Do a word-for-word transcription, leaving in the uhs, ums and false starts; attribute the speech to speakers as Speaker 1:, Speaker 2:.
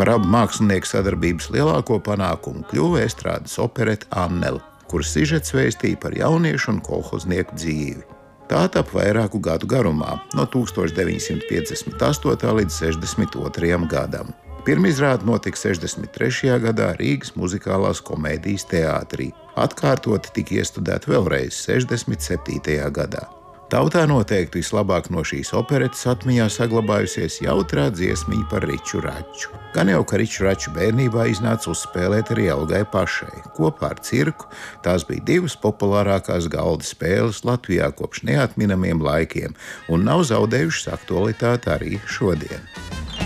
Speaker 1: Par abu mākslinieku sadarbības lielāko panākumu kļuva estrādes operete Annele, kuras sižets vēstīja par jauniešu un kolhoznieku dzīvi. Tā tapa vairāku gadu garumā, no tūkstoš deviņi simti piecdesmit astotā līdz sešdesmit otrajam gadam. Pirmizrāde notika sešdesmit trešajā gadā Rīgas Muzikālās komēdijas teātrī. Atkārtoti tika iestudēta vēlreiz sešdesmit septītajā gadā. Tautā noteikti vislabāk no šīs operetes atmiņā saglabājusies jautrā dziesmiņa par Riču Raču. Gan jau, ka Riču Raču bērnībā iznāca uzspēlēt arī Elgai pašai. Kopā ar cirku tās bija divas populārākās galda spēles Latvijā kopš neatminamiem laikiem un nav zaudējušas aktualitāti arī šodien.